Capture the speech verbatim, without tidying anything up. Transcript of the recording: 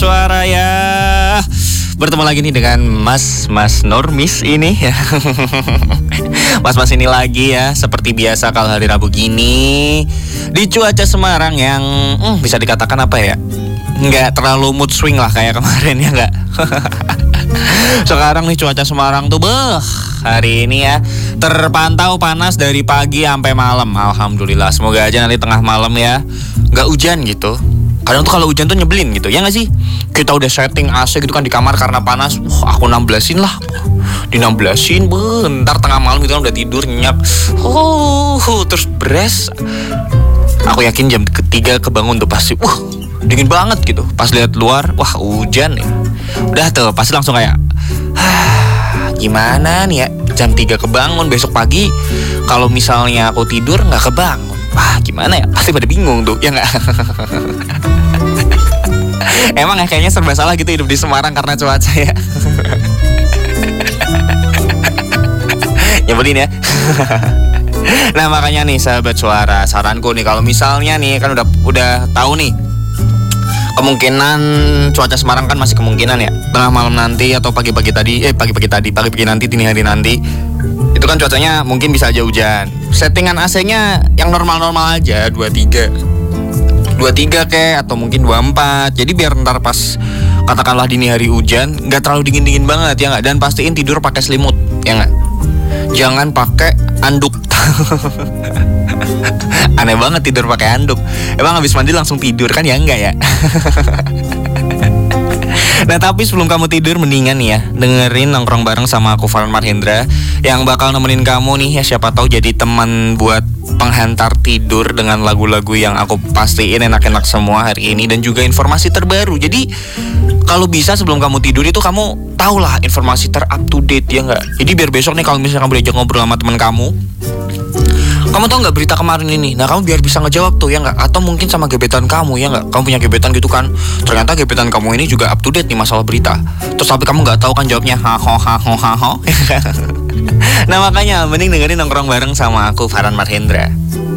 Suara ya. Bertemu lagi nih dengan Mas Mas Normis ini ya. Mas-mas ini lagi ya, seperti biasa kalau hari Rabu gini di cuaca Semarang yang hmm, bisa dikatakan apa ya, nggak terlalu mood swing lah kayak kemarin ya nggak. Sekarang nih cuaca Semarang tuh beh, hari ini ya terpantau panas dari pagi sampai malam. Alhamdulillah, semoga aja nanti tengah malam ya nggak hujan gitu. Kadang tuh kalau hujan tuh nyebelin gitu, ya nggak sih? Kita udah setting A C gitu kan di kamar karena panas. Wah, aku enam belasin lah. Di enam belasin, bentar tengah malam gitu kan udah tidur nyenyak. Oh, terus beres. Aku yakin jam ketiga kebangun tuh pasti, wah dingin banget gitu. Pas lihat luar, wah hujan ya. Udah tuh pasti langsung kayak, ah, gimana nih ya? Jam tiga kebangun, besok pagi kalau misalnya aku tidur nggak kebangun. Wah gimana ya, pasti pada bingung tuh, ya nggak? Emang ya kayaknya serba salah gitu hidup di Semarang karena cuaca ya. Nyebelin ya. Nah makanya nih sahabat suara, saranku nih kalau misalnya nih kan udah udah tahu nih kemungkinan cuaca Semarang kan masih kemungkinan ya tengah malam nanti atau pagi-pagi tadi eh pagi-pagi tadi pagi-pagi nanti dini hari nanti itu kan cuacanya mungkin bisa aja hujan. Settingan A C-nya yang normal-normal aja dua puluh tiga kayak atau mungkin dua puluh empat. Jadi biar ntar pas katakanlah dini hari hujan nggak terlalu dingin-dingin banget ya nggak, dan pastiin tidur pakai selimut ya nggak. Jangan pakai anduk. Aneh banget tidur pakai anduk. Emang habis mandi langsung tidur kan ya enggak ya? Nah tapi sebelum kamu tidur mendingan nih ya dengerin nongkrong bareng sama aku Farhan Marhendra yang bakal nemenin kamu nih ya, siapa tahu jadi teman buat penghantar tidur dengan lagu-lagu yang aku pastiin enak-enak semua hari ini dan juga informasi terbaru. Jadi kalau bisa sebelum kamu tidur itu kamu tahulah informasi ter up to date ya enggak. Jadi biar besok nih kalau misalnya kamu diajak ngobrol sama teman kamu, kamu tau nggak berita kemarin ini? Nah kamu biar bisa ngejawab tuh ya nggak? Atau mungkin sama gebetan kamu ya nggak? Kamu punya gebetan gitu kan? Ternyata gebetan kamu ini juga up to date nih masalah berita. Terus tapi kamu nggak tahu kan jawabnya haho haho haho. Nah makanya mending dengerin nongkrong bareng sama aku Farhan Marhendra.